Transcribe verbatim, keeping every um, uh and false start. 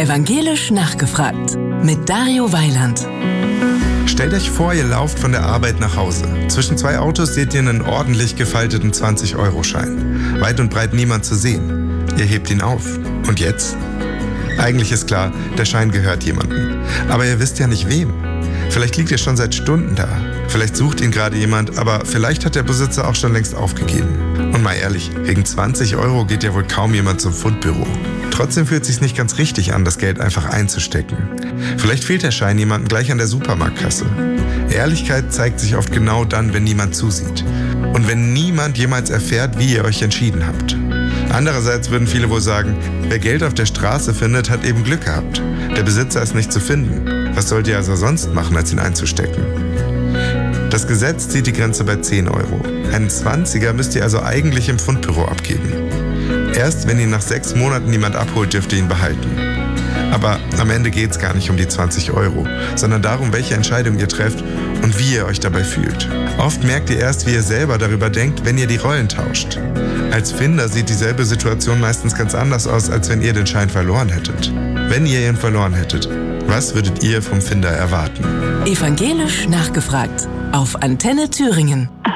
Evangelisch nachgefragt mit Dario Weiland. Stellt euch vor, ihr lauft von der Arbeit nach Hause. Zwischen zwei Autos seht ihr einen ordentlich gefalteten zwanzig-Euro-Schein. Weit und breit niemand zu sehen. Ihr hebt ihn auf. Und jetzt? Eigentlich ist klar, der Schein gehört jemandem. Aber ihr wisst ja nicht wem. Vielleicht liegt er schon seit Stunden da. Vielleicht sucht ihn gerade jemand, aber vielleicht hat der Besitzer auch schon längst aufgegeben. Und mal ehrlich, wegen zwanzig Euro geht ja wohl kaum jemand zum Fundbüro. Trotzdem fühlt es sich nicht ganz richtig an, das Geld einfach einzustecken. Vielleicht fehlt der Schein jemandem gleich an der Supermarktkasse. Ehrlichkeit zeigt sich oft genau dann, wenn niemand zusieht. Und wenn niemand jemals erfährt, wie ihr euch entschieden habt. Andererseits würden viele wohl sagen, wer Geld auf der Straße findet, hat eben Glück gehabt. Der Besitzer ist nicht zu finden. Was sollt ihr also sonst machen, als ihn einzustecken? Das Gesetz zieht die Grenze bei zehn Euro. Einen Zwanziger müsst ihr also eigentlich im Fundbüro abgeben. Erst wenn ihn nach sechs Monaten niemand abholt, dürft ihr ihn behalten. Aber am Ende geht es gar nicht um die zwanzig Euro, sondern darum, welche Entscheidung ihr trefft und wie ihr euch dabei fühlt. Oft merkt ihr erst, wie ihr selber darüber denkt, wenn ihr die Rollen tauscht. Als Finder sieht dieselbe Situation meistens ganz anders aus, als wenn ihr den Schein verloren hättet. Wenn ihr ihn verloren hättet, was würdet ihr vom Finder erwarten? Evangelisch nachgefragt auf Antenne Thüringen.